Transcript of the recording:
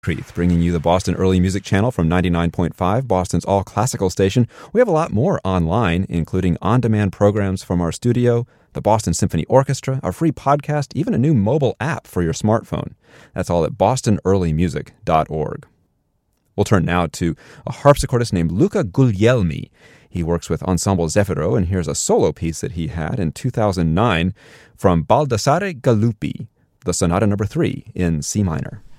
Creeth, bringing you the Boston Early Music Channel from 99.5, Boston's all-classical station. We have a lot more online, including on-demand programs from our studio, the Boston Symphony Orchestra, a free podcast, even a new mobile app for your smartphone. That's all at bostonearlymusic.org. We'll turn now to a harpsichordist named Luca Guglielmi. He works with Ensemble Zefiro, and here's a solo piece that he had in 2009 from Baldassare Galuppi, the Sonata No. 3 in C minor.